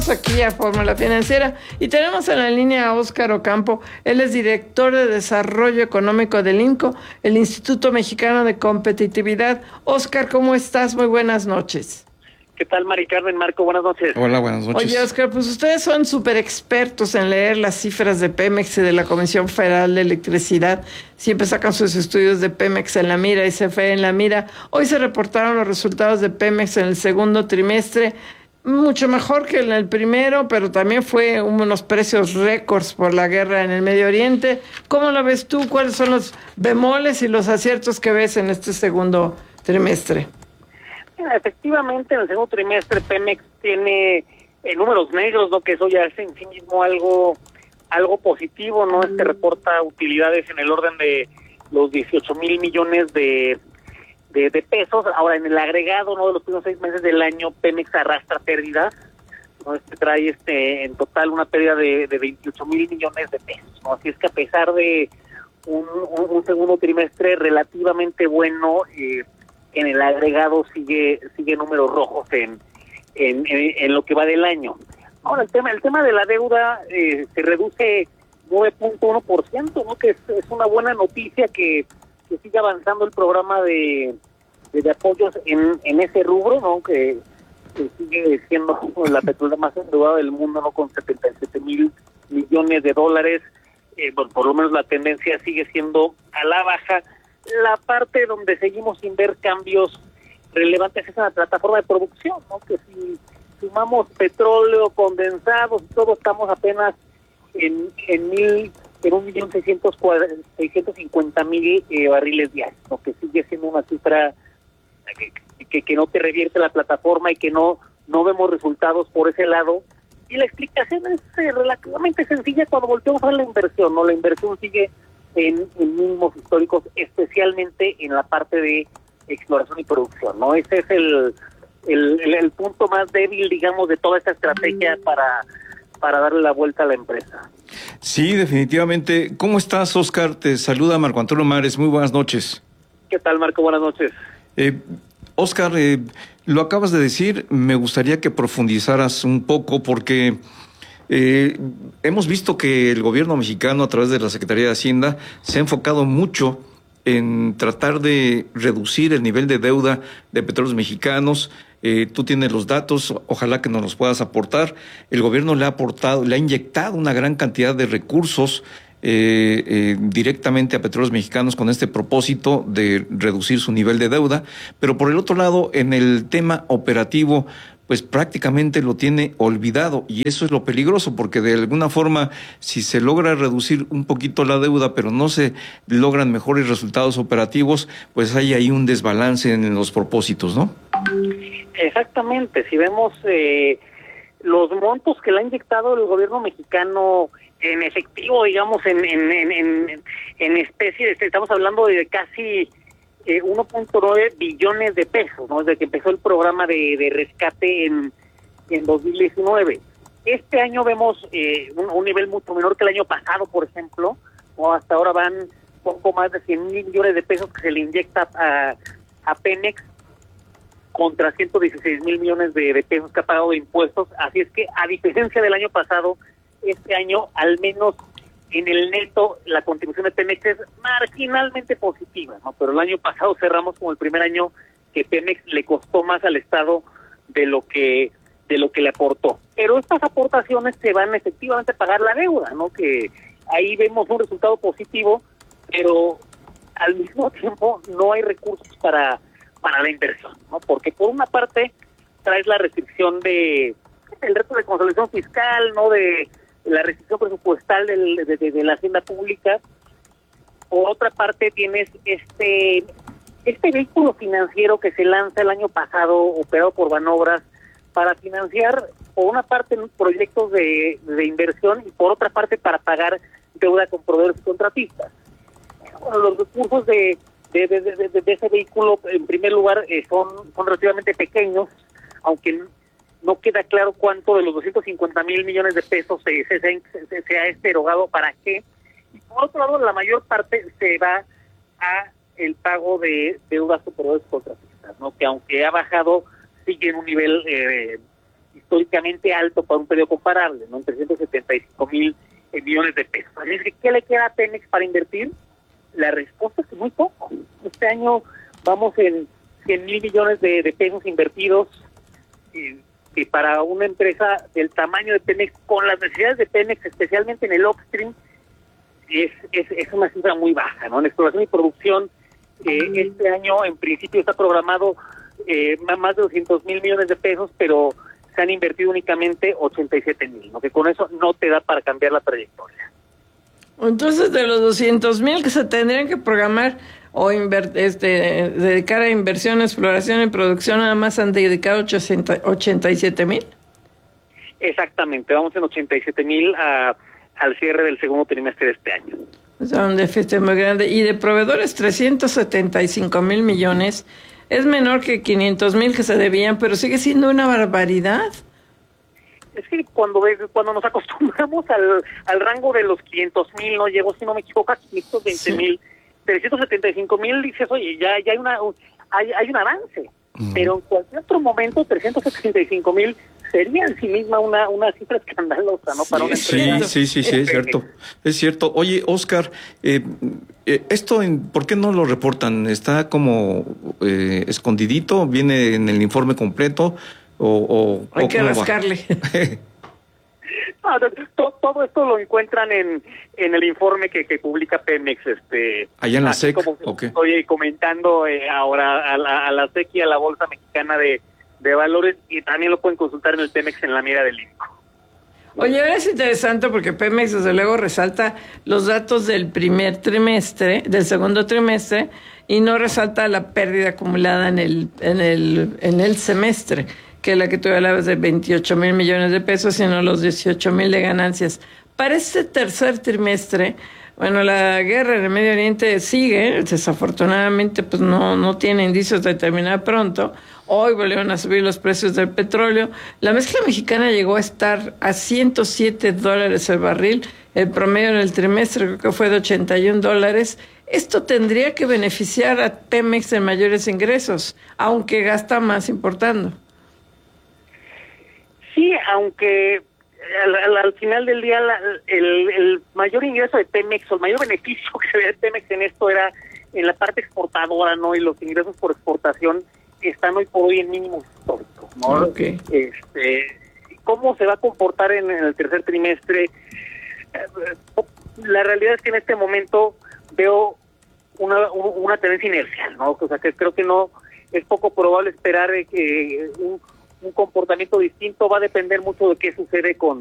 Aquí a Fórmula Financiera y tenemos en la línea a Óscar Ocampo. Él es director de Desarrollo Económico del INCO, el Instituto Mexicano de Competitividad. Óscar, ¿cómo estás? Muy buenas noches. ¿Qué tal, Mari Carmen? Marco, buenas noches. Hola, buenas noches. Oye, Óscar, pues ustedes son súper expertos en leer las cifras de Pemex y de la Comisión Federal de Electricidad. Siempre sacan sus estudios de Pemex en la mira y CFE en la mira. Hoy se reportaron los resultados de Pemex en el segundo trimestre. Mucho mejor que en el primero, pero también fue unos precios récords por la guerra en el Medio Oriente. ¿Cómo lo ves tú? ¿Cuáles son los bemoles y los aciertos que ves en este segundo trimestre? Efectivamente, en el segundo trimestre Pemex tiene números negros, ¿no? Que eso ya es en sí mismo algo positivo, ¿no? Reporta utilidades en el orden de los 18,000 millones de pesos. Ahora, en el agregado, ¿no?, de los primeros 6 meses del año, Pemex arrastra pérdidas, ¿no? Trae en total una pérdida de 28,000 millones de pesos, ¿no? Así es que a pesar de un segundo trimestre relativamente bueno, en el agregado sigue números rojos en lo que va del año. Ahora, el tema de la deuda se reduce 9.1%, ¿no? Que es una buena noticia que sigue avanzando el programa de apoyos en ese rubro, ¿no? Que sigue siendo la petrolera más endeudada del mundo, ¿no? Con 77,000 millones de dólares. Por lo menos la tendencia sigue siendo a la baja. La parte donde seguimos sin ver cambios relevantes es en la plataforma de producción, ¿no? Que si sumamos petróleo, condensados, todo, estamos apenas en 1,650,000 barriles diarios, ¿no? Que sigue siendo una cifra que no te revierte la plataforma y que no vemos resultados por ese lado. Y la explicación es relativamente sencilla cuando volteamos a ver la inversión, ¿no? La inversión sigue en mínimos históricos, especialmente en la parte de exploración y producción, ¿no? Ese es el punto más débil, digamos, de toda esta estrategia para darle la vuelta a la empresa. Sí, definitivamente. ¿Cómo estás, Óscar? Te saluda Marco Antonio Mares. Muy buenas noches. ¿Qué tal, Marco? Buenas noches. Óscar, lo acabas de decir, me gustaría que profundizaras un poco porque hemos visto que el gobierno mexicano, a través de la Secretaría de Hacienda, se ha enfocado mucho en tratar de reducir el nivel de deuda de Petróleos Mexicanos. Tú tienes los datos, ojalá que nos los puedas aportar. El gobierno le ha inyectado una gran cantidad de recursos directamente a Petróleos Mexicanos con este propósito de reducir su nivel de deuda, pero por el otro lado, en el tema operativo, pues prácticamente lo tiene olvidado, y eso es lo peligroso, porque de alguna forma, si se logra reducir un poquito la deuda, pero no se logran mejores resultados operativos, pues hay ahí un desbalance en los propósitos, ¿no? Exactamente. Si vemos los montos que le ha inyectado el gobierno mexicano en efectivo, digamos, en especie, estamos hablando de casi 1.9 billones de pesos, ¿no? Desde que empezó el programa de rescate en 2019. Este año vemos un nivel mucho menor que el año pasado, por ejemplo, ¿no? Hasta ahora van poco más de 100,000 millones de pesos que se le inyecta a Pemex, contra 116,000 millones de pesos que ha pagado de impuestos. Así es que, a diferencia del año pasado, este año, al menos en el neto, la contribución de Pemex es marginalmente positiva, ¿no? Pero el año pasado cerramos como el primer año que Pemex le costó más al Estado de lo que le aportó. Pero estas aportaciones se van efectivamente a pagar la deuda, ¿no? Que ahí vemos un resultado positivo, pero al mismo tiempo no hay recursos para la inversión, ¿no? Porque por una parte traes la restricción el reto de consolidación fiscal, ¿no? De la restricción presupuestal de la hacienda pública. Por otra parte tienes este vehículo financiero que se lanza el año pasado, operado por Banobras, para financiar, por una parte, proyectos de inversión, y por otra parte para pagar deuda con proveedores y contratistas. Bueno, los recursos de ese vehículo, en primer lugar, son relativamente pequeños, aunque no queda claro cuánto de los 250,000 millones de pesos se ha erogado para qué. Y por otro lado, la mayor parte se va a el pago de deudas superiores contratistas, ¿no? Que aunque ha bajado, sigue en un nivel históricamente alto para un periodo comparable, ¿no? En 375,000 millones de pesos. Así es que, ¿qué le queda a Pemex para invertir? La respuesta es que muy poco. Este año vamos en 100,000 millones de pesos invertidos, que para una empresa del tamaño de Pemex, con las necesidades de Pemex, especialmente en el upstream, es una cifra muy baja, ¿no? En exploración y producción, este año en principio está programado más de 200,000 millones de pesos, pero se han invertido únicamente 87,000, ¿no? Que con eso no te da para cambiar la trayectoria. Entonces, de los 200,000 que se tendrían que programar o dedicar a inversión, exploración y producción, nada más han dedicado 87,000. Exactamente, vamos en 87,000 al cierre del segundo trimestre de este año. O sea, un déficit muy grande. Y de proveedores, 375,000 millones. Es menor que 500,000 que se debían, pero sigue siendo una barbaridad. Es que cuando nos acostumbramos al rango de los 500,000, no llegó, si no me equivoco, a 520,000, 375,000, dices, oye, ya hay un avance. Pero en cualquier otro momento, 375,000 sería en sí misma una cifra escandalosa, ¿no? Para una empresa. Sí, es cierto. Es cierto. Oye, Oscar, esto, ¿por qué no lo reportan? ¿Está como escondidito? ¿Viene en el informe completo? Hay que rascarle. Todo esto lo encuentran en el informe que publica Pemex. Allá en la SEC. Como estoy comentando ahora a la SEC y a la Bolsa Mexicana de Valores, y también lo pueden consultar en el Pemex en la mira del INCO. Oye, ahora es interesante porque Pemex desde luego resalta los datos del primer trimestre, del segundo trimestre, y no resalta la pérdida acumulada en el semestre, que es la que tú hablabas de 28,000 millones de pesos, sino los 18,000 de ganancias. Para este tercer trimestre, bueno, la guerra en el Medio Oriente sigue, desafortunadamente pues no tiene indicios de terminar pronto. Hoy volvieron a subir los precios del petróleo. La mezcla mexicana llegó a estar a $107 el barril. El promedio en el trimestre creo que fue de $81. Esto tendría que beneficiar a Pemex en mayores ingresos, aunque gasta más importando. Sí, aunque al final del día el mayor ingreso de Pemex, o el mayor beneficio que se ve de Pemex en esto era en la parte exportadora, ¿no? Y los ingresos por exportación están hoy por hoy en mínimos históricos, ¿no? Okay. ¿Cómo se va a comportar en el tercer trimestre? La realidad es que en este momento veo una tendencia inercial, ¿no? O sea, que creo que no es poco probable esperar que un comportamiento distinto. Va a depender mucho de qué sucede con